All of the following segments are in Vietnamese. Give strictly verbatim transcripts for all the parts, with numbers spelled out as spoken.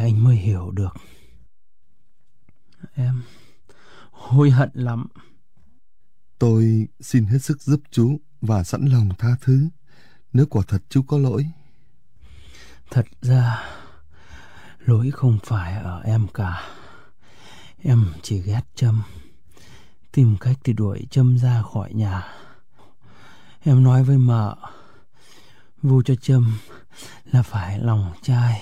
anh mới hiểu được. Em hối hận lắm. Tôi xin hết sức giúp chú và sẵn lòng tha thứ nếu quả thật chú có lỗi. Thật ra lỗi không phải ở em cả. Em chỉ ghét Trâm, tìm cách để đuổi Trâm ra khỏi nhà. Em nói với mợ vu cho Trâm là phải lòng trai.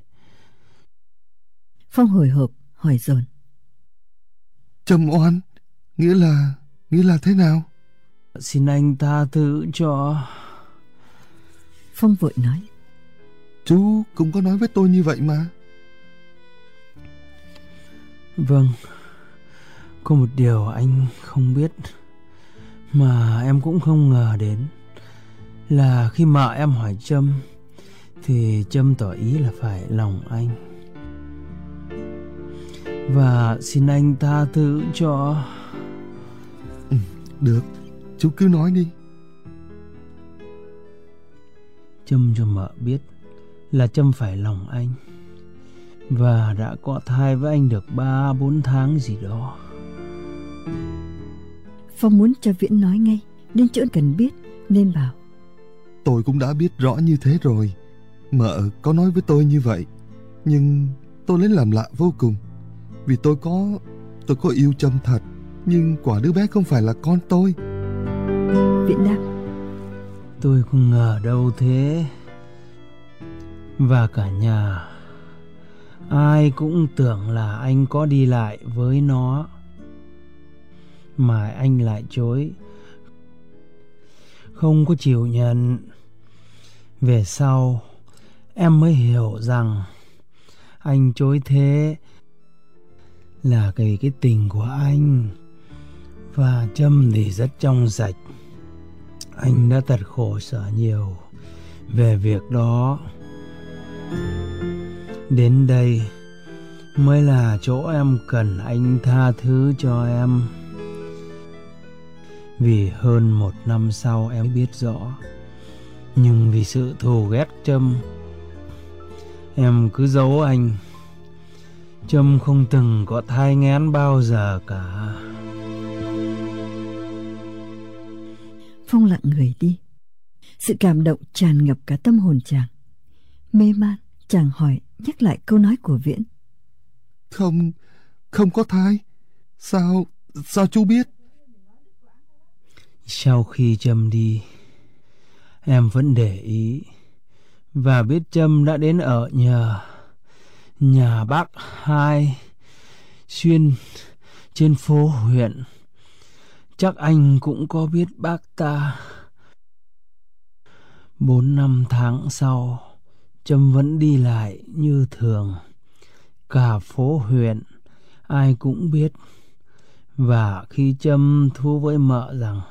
Phong hồi hộp hỏi dồn. Trâm oan? Nghĩa là... nghĩa là thế nào? Xin anh tha thứ cho. Phong vội nói. Chú cũng có nói với tôi như vậy mà. Vâng, có một điều anh không biết mà em cũng không ngờ đến là khi mợ em hỏi Trâm thì Trâm tỏ ý là phải lòng anh. Và xin anh tha thứ cho. Ừ, được, chú cứ nói đi. Trâm cho mợ biết là Trâm phải lòng anh và đã có thai với anh được ba bốn tháng gì đó. Phong muốn cho Viễn nói ngay đến chỗ cần biết nên bảo. Tôi cũng đã biết rõ như thế rồi. Mợ có nói với tôi như vậy, nhưng tôi lấy làm lạ vô cùng. Vì tôi có tôi có yêu Trâm thật, nhưng quả đứa bé không phải là con tôi. Viễn đáp. Tôi không ngờ đâu thế. Và cả nhà ai cũng tưởng là anh có đi lại với nó, mà anh lại chối, không có chịu nhận. Về sau em mới hiểu rằng anh chối thế là vì cái tình của anh. Và Trâm thì rất trong sạch. Anh đã thật khổ sở nhiều về việc đó. Đến đây mới là chỗ em cần anh tha thứ cho em. Vì hơn một năm sau em biết rõ, nhưng vì sự thù ghét Trâm, em cứ giấu anh. Trâm không từng có thai nghén bao giờ cả. Phong lặng người đi. Sự cảm động tràn ngập cả tâm hồn chàng. Mê man, chàng hỏi nhắc lại câu nói của Viễn. Không, không có thai. Sao, sao chú biết? Sau khi Trâm đi, em vẫn để ý và biết Trâm đã đến ở nhờ nhà bác hai xuyên trên phố huyện. Chắc anh cũng có biết bác ta. Bốn năm tháng sau, Trâm vẫn đi lại như thường. Cả phố huyện ai cũng biết. Và khi Trâm thú với mợ rằng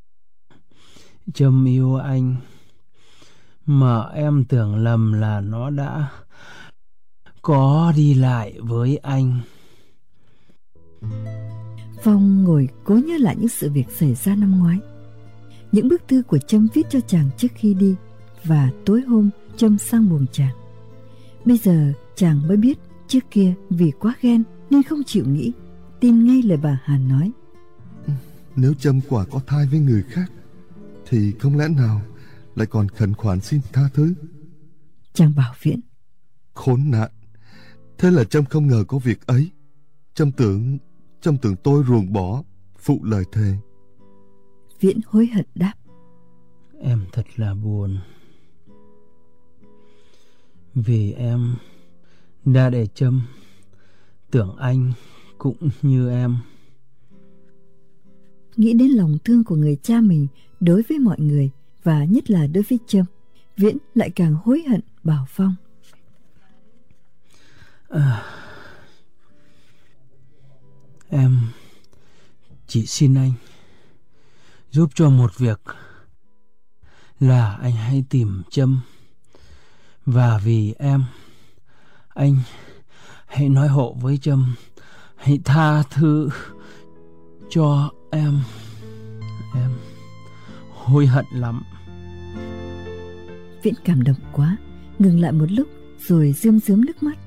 Trâm yêu anh, mợ em tưởng lầm là nó đã có đi lại với anh. Phong ngồi cố nhớ lại những sự việc xảy ra năm ngoái. Những bức thư của Trâm viết cho chàng trước khi đi, và tối hôm Trâm sang buồng chàng. Bây giờ chàng mới biết trước kia vì quá ghen nên không chịu nghĩ, tin ngay lời bà Hàn nói. Nếu Trâm quả có thai với người khác thì không lẽ nào lại còn khẩn khoản xin tha thứ. Chàng bảo Viễn. Khốn nạn. Thế là Trâm không ngờ có việc ấy. Trâm tưởng Trâm tưởng tôi ruồng bỏ phụ lời thề. Viễn hối hận đáp. Em thật là buồn. Vì em đã để Trâm tưởng anh cũng như em. Nghĩ đến lòng thương của người cha mình đối với mọi người, và nhất là đối với Trâm, Viễn lại càng hối hận bảo Phong. À, em chỉ xin anh giúp cho một việc là anh hãy tìm Trâm. Và vì em, anh hãy nói hộ với Trâm, hãy tha thứ cho em. Em hối hận lắm. Viễn cảm động quá, ngừng lại một lúc rồi rơm rớm nước mắt.